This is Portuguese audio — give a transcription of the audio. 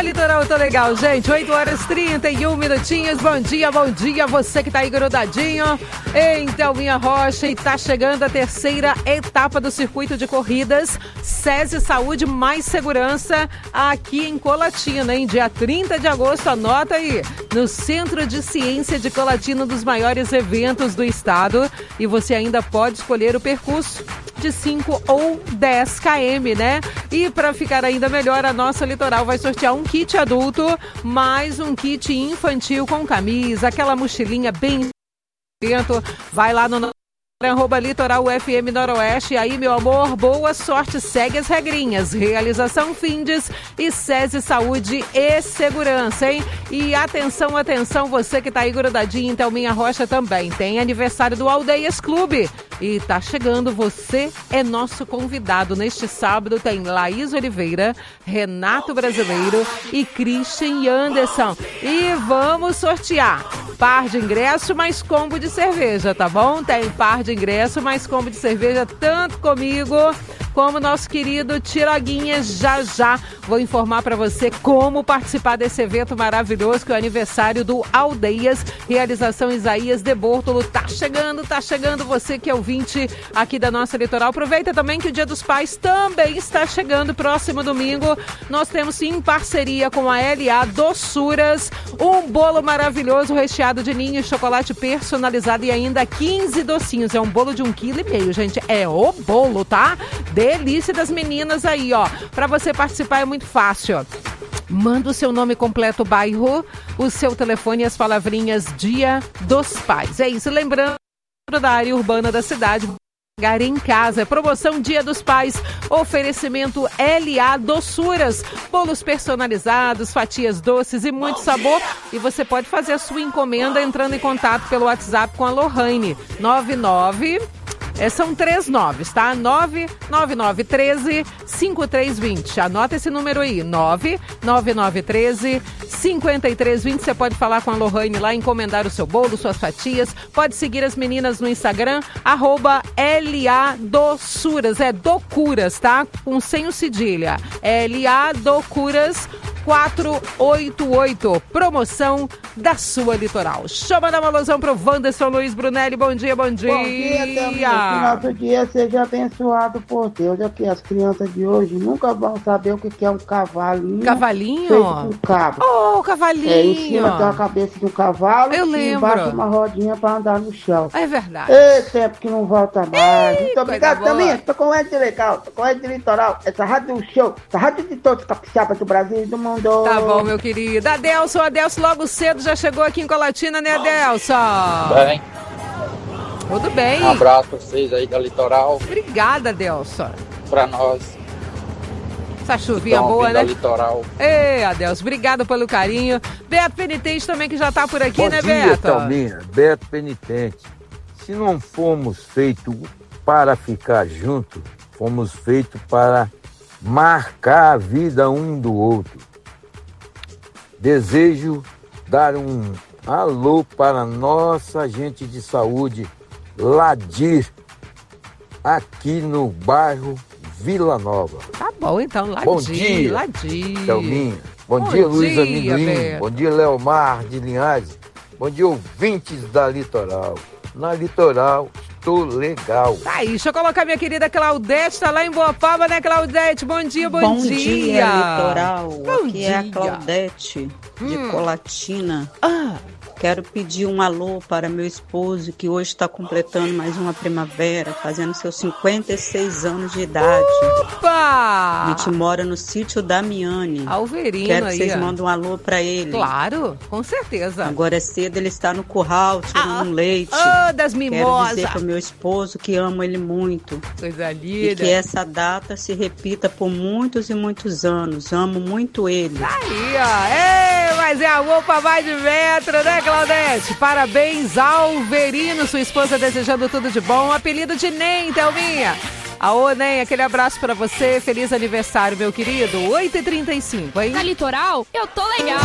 Litoral eu tô legal, gente. 8h31 minutinhos. Bom dia, você que tá aí grudadinho. Então, minha rocha, e tá chegando a terceira etapa do circuito de corridas SESI Saúde Mais Segurança aqui em Colatina, hein? Dia 30 de agosto, anota aí, no Centro de Ciência de Colatina, um dos maiores eventos do estado. E você ainda pode escolher o percurso de 5 ou 10 km, né? E para ficar ainda melhor, a nossa Litoral vai sortear um kit adulto, mais um kit infantil com camisa, aquela mochilinha bem dentro. Vai lá no @Litoral FM Noroeste. E aí, meu amor, boa sorte, segue as regrinhas. Realização Findes e SESI Saúde e Segurança, hein? E atenção, você que tá aí grudadinho, então minha rocha também. Tem aniversário do Aldeias Clube. E tá chegando, você é nosso convidado. Neste sábado tem Laís Oliveira, Renato Brasileiro e Christian Anderson. E vamos sortear par de ingresso mais combo de cerveja, tá bom? Tem par de ingresso mais combo de cerveja, tanto comigo como nosso querido Tiroguinha. Já vou informar para você como participar desse evento maravilhoso, que é o aniversário do Aldeias, realização Isaías de Bortolo. Tá chegando, você que é ouvinte aqui da nossa Litoral. Aproveita também que o Dia dos Pais também está chegando, próximo domingo. Nós temos sim, em parceria com a LA Doçuras, um bolo maravilhoso recheado de ninho e chocolate personalizado e ainda 15 docinhos. É um bolo de 1,5 kg, gente. É o bolo, tá? Delícia das meninas aí, ó. Para você participar é muito fácil. Manda o seu nome completo, bairro, o seu telefone e as palavrinhas Dia dos Pais. É isso, lembrando da área urbana da cidade. Pagar em casa, promoção Dia dos Pais, oferecimento LA Doçuras, bolos personalizados, fatias doces e muito sabor. E você pode fazer a sua encomenda entrando em contato pelo WhatsApp com a Lohane, 99... são 3 9s, tá? 99913-5320. Anota esse número aí, 99913-5320. Você pode falar com a Lohane lá, encomendar o seu bolo, suas fatias. Pode seguir as meninas no Instagram, @LA Doçuras. É Docuras, tá? Sem o cedilha. LA Docuras 488. Promoção da sua Litoral. Chama da malosão pro Wanderson Luiz Brunelli. Bom dia. Bom dia, Thelminha. Que nosso dia seja abençoado por Deus. Aqui, as crianças de hoje nunca vão saber o que é um cavalinho. Cavalinho? Feito com cabo. Oh, cavalinho. Em cima tem a cabeça de um cavalo. Eu lembro. E embaixo uma rodinha pra andar no chão. É verdade. Tempo que não volta mais. Muito obrigado, Thelminha. Tô com essa de legal. Tô com essa de Litoral. Essa rádio do show. Essa rádio de todos os capixabas do Brasil e do mundo. Tá bom, meu querido. Adelson logo cedo já chegou aqui em Colatina, né, Adelson? Bem. Tudo bem. Um abraço pra vocês aí da Litoral. Obrigada, Adelson. Pra nós. Essa chuvinha boa, né? Da Litoral. Ei, Adelson, obrigado pelo carinho. Beto Penitente também, que já tá por aqui, bom né, dia, Beto? Thelminha. Beto Penitente. Se não fomos feitos para ficar juntos, fomos feitos para marcar a vida um do outro. Desejo dar um alô para nossa gente de saúde, Ladir, aqui no bairro Vila Nova. Tá bom, então, Ladir. Bom dia, Ladir. Thelminha. Bom dia, Luiz Amendoim. Beto. Bom dia, Leomar de Linhares. Bom dia, ouvintes da Litoral. Na Litoral, estou legal. Tá aí, deixa eu colocar minha querida Claudete, tá lá em Boapaba, né, Claudete? Bom dia. Bom dia, Litoral. Bom Aqui dia. é a Claudete, de Colatina. Ah, Quero pedir um alô para meu esposo, que hoje está completando mais uma primavera, fazendo seus 56 anos de idade. opa! A gente mora no sítio Damiani. Alverino Quero aí, que vocês ó. mandem um alô para ele. Claro, com certeza. Agora é cedo, ele está no curral, tirando um leite. Das Quero mimosas. dizer para o meu esposo que amo ele muito. Coisa E linda. que essa data se repita por muitos e muitos anos. Amo muito ele. Aí, ó. Ei, mas é amor pra mais de metro, né, Claudete? Parabéns, Alverino, sua esposa desejando tudo de bom. Apelido de Nem, Thelminha. Aô, Nem, aquele abraço pra você. Feliz aniversário, meu querido. 8h35, hein? Na Litoral, eu tô legal.